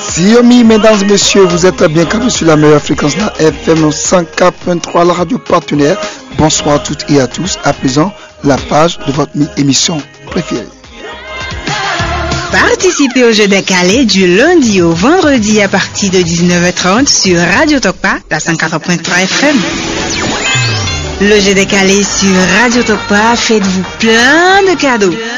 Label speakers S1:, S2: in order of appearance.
S1: Si amis, mesdames et messieurs, vous êtes bien calés sur la meilleure fréquence de la FM 104.3, la radio partenaire. Bonsoir à toutes et à tous. À présent, la page de votre émission préférée.
S2: Participez au jeu décalé du lundi au vendredi à partir de 19h30 sur Radio Tokpa, la 104.3 FM. Le jeu décalé sur Radio Tokpa, faites-vous plein de cadeaux.